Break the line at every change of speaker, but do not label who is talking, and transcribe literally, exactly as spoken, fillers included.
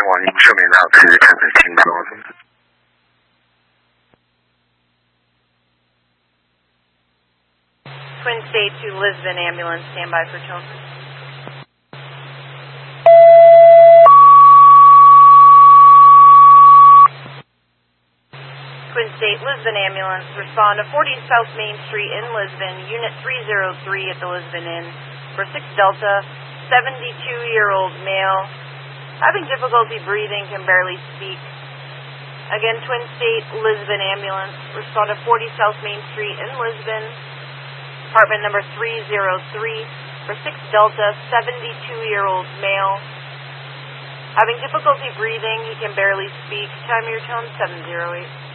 往您正面到此看得清楚。
Twin State to Lisbon ambulance, standby for children. Twin State Lisbon ambulance, respond to forty South Main Street in Lisbon, unit three oh three at the Lisbon Inn, for six Delta, seventy-two-year-old male, having difficulty breathing, can barely speak. Again, Twin State Lisbon ambulance, respond to forty South Main Street in Lisbon, apartment number three oh three, for six Delta, seventy-two-year-old male, having difficulty breathing, he can barely speak. Time your tone seven oh eight.